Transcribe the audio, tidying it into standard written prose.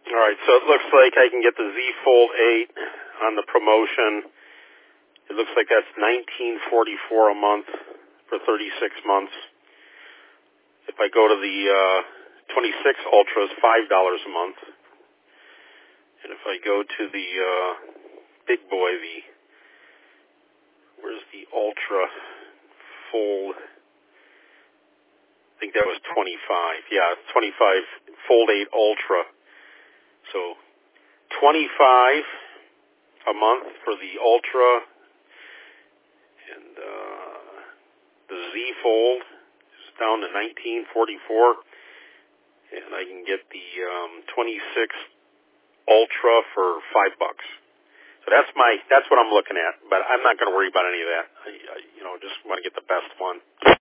All right, so it looks like I can get the Z Fold 8 on the promotion. It looks like that's $19.44 a month for 36 months. If I go to the 26 Ultra, it's $5 a month. And if I go to the big boy, where's the Ultra Fold? I think that was 25. Yeah, 25 Fold 8 Ultra. So 25 a month for the Ultra, and the Z Fold is down to $19.44, and I can get the 26 Ultra for $5. So that's what I'm looking at. But I'm not going to worry about any of that. I just want to get the best one.